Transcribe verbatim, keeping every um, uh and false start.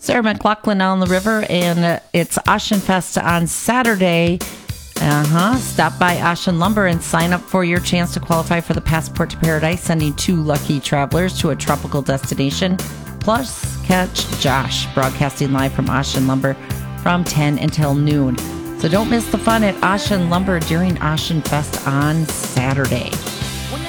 Sarah McLaughlin on the river, and uh, it's Ocean Fest on Saturday. Uh-huh. Stop by Ocean Lumber and sign up for your chance to qualify for the Passport to Paradise, sending two lucky travelers to a tropical destination. Plus, catch Josh broadcasting live from Ocean Lumber from ten until noon. So don't miss the fun at Ocean Lumber during Ocean Fest on Saturday.